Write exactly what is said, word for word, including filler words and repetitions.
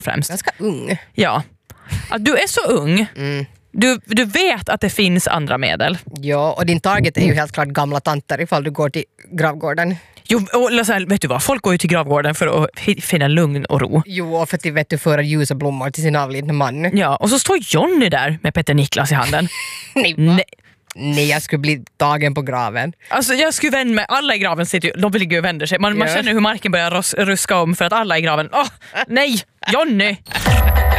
främst. Ganska ung. Ja. Att du är så ung. Mm. Du, du vet att det finns andra medel. Ja, och din target är ju helt klart gamla tanter ifall du går till gravgården. Jo, och så här, vet du vad? Folk går ju till gravgården för att finna lugn och ro. Jo, och för att vet du föra ljusa blommor till sin avlidna man. Ja, och så står Johnny där med Petter Niklas i handen. Nej, va? Nej. Nej, jag skulle bli tagen på graven. Alltså jag skulle vända mig, alla i graven sitter ju, de ligger och vänder sig. Man, man Ja. känner hur marken börjar rus, ruska om för att alla i graven, åh, nej, Johnny!